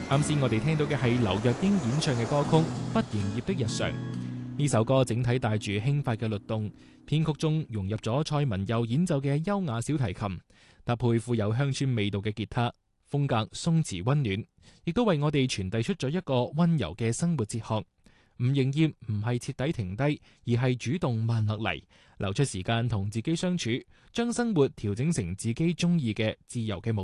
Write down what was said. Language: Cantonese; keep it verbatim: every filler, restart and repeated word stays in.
啱先我哋聽到嘅係劉若英演唱嘅歌曲《不營業的日常》。呢首歌整體帶住輕快嘅律動，編曲中融入咗蔡文佑演奏嘅優雅小提琴，搭配富有鄉村味道嘅吉他，風格鬆弛溫暖，亦都為我哋傳遞出咗一個溫柔嘅生活哲學。唔營業唔係徹底停低，而係主動慢落嚟，留出時間同自己相處，將生活調整成自己中意嘅自由嘅模